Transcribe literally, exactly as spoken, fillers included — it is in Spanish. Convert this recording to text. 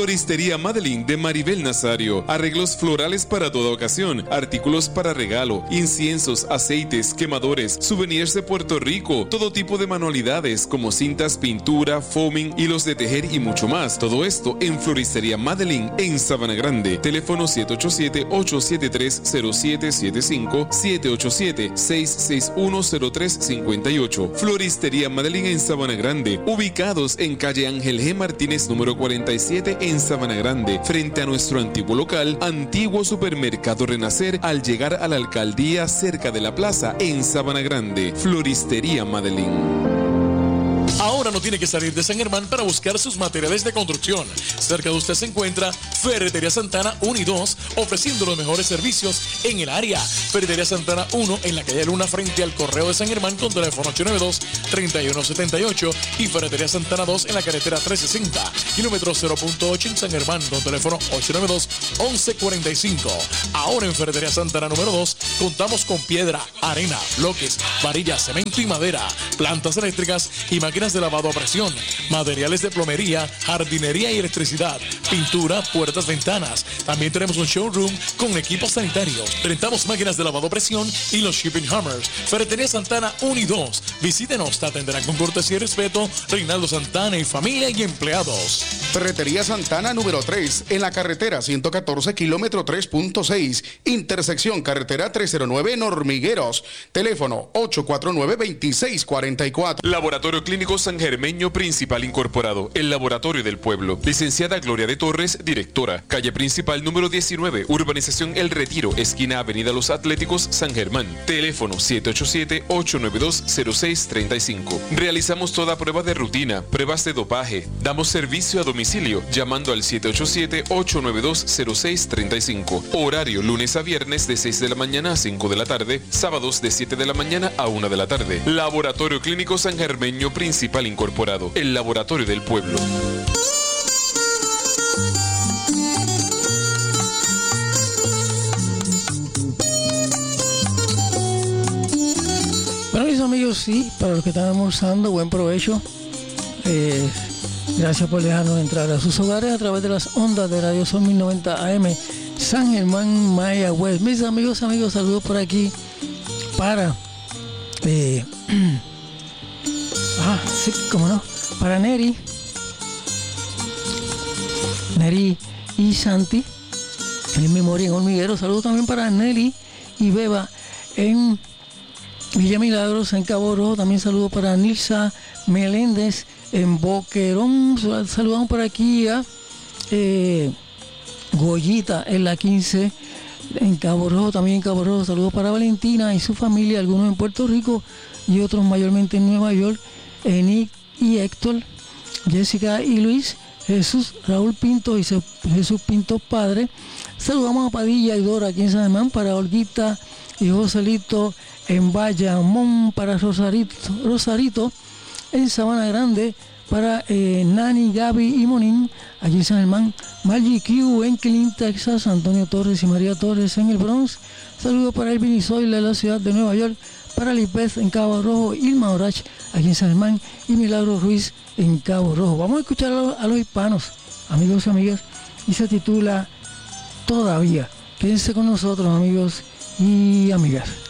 Floristería Madeline de Maribel Nazario. Arreglos florales para toda ocasión, artículos para regalo, inciensos, aceites, quemadores, souvenirs de Puerto Rico, todo tipo de manualidades como cintas, pintura, foaming, hilos de tejer y mucho más. Todo esto en Floristería Madeline en Sabana Grande. Teléfono siete ocho siete, ocho siete tres, cero siete siete cinco, siete ocho siete, seis seis uno, cero tres cinco ocho. Floristería Madeline en Sabana Grande, ubicados en calle Ángel G. Martínez número cuarenta y siete en Sabana Grande, frente a nuestro antiguo local, antiguo supermercado Renacer, al llegar a la alcaldía cerca de la plaza en Sabana Grande. Floristería Madeline. Ahora no tiene que salir de San Germán para buscar sus materiales de construcción. Cerca de usted se encuentra Ferretería Santana uno y dos, ofreciendo los mejores servicios en el área. Ferretería Santana uno en la calle Luna frente al Correo de San Germán con teléfono ocho nueve dos, tres uno siete ocho y Ferretería Santana dos en la carretera trescientos sesenta, kilómetro cero punto ocho en San Germán con teléfono ocho nueve dos, once cuarenta y cinco. Ahora en Ferretería Santana número dos contamos con piedra, arena, bloques, varillas, cemento y madera, plantas eléctricas y máquinas de lavado a presión, materiales de plomería, jardinería y electricidad, pintura, puertas, ventanas. También tenemos un showroom con equipo sanitario. Rentamos máquinas de lavado a presión y los shipping hammers. Ferretería Santana uno y dos. Visítenos, te atenderán con cortesía y respeto. Reinaldo Santana y familia y empleados. Ferretería Santana número tres en la carretera ciento catorce, kilómetro tres punto seis, intersección carretera trescientos nueve en Hormigueros. Teléfono ocho cuatro nueve, dos seis cuatro cuatro. Laboratorio Clínico San Germeño Principal Incorporado, el laboratorio del pueblo. Licenciada Gloria de Torres, directora. Calle principal número diecinueve, urbanización El Retiro, esquina Avenida Los Atléticos, San Germán. Teléfono siete ocho siete, ocho nueve dos, cero seis tres cinco. Realizamos toda prueba de rutina, pruebas de dopaje. Damos servicio a domicilio llamando al siete ocho siete, ocho nueve dos, cero seis tres cinco. Horario lunes a viernes de seis de la mañana a cinco de la tarde, sábados de siete de la mañana a una de la tarde. Laboratorio Clínico San Germeño Principal Incorporado, el laboratorio del pueblo. Bueno, mis amigos, sí, para los que están almorzando, buen provecho. Eh, gracias por dejarnos entrar a sus hogares a través de las ondas de Radio Sol mil noventa A M San Germán, Mayagüez. Mis amigos, amigos, saludos por aquí para eh, ah, sí, cómo no, para Neri Neri y Santi en memoria en Hormiguero. Saludos también para Nelly y Beba en Villa Milagros, en Cabo Rojo. También saludos para Nilsa Meléndez en Boquerón. Saludamos por aquí a eh, Goyita en la quince en Cabo Rojo. También en Cabo Rojo saludos para Valentina y su familia, algunos en Puerto Rico y otros mayormente en Nueva York. Enic y Héctor, Jessica y Luis, Jesús, Raúl Pinto y Jesús Pinto padre. Saludamos a Padilla y Dora aquí en San Germán, para Olguita y Joselito en Bayamón, para Rosarito, Rosarito en Sabana Grande, para eh, Nani, Gaby y Monín aquí en San Germán, Maggie Q en Killeen, Texas, Antonio Torres y María Torres en el Bronx. Saludos para Elvin y Zoila en la ciudad de Nueva York, para Lisbeth en Cabo Rojo, Irma Orach aquí en San Germán y Milagro Ruiz en Cabo Rojo. Vamos a escuchar a los, a los hispanos, amigos y amigas, y se titula Todavía. Quédense con nosotros, amigos y amigas.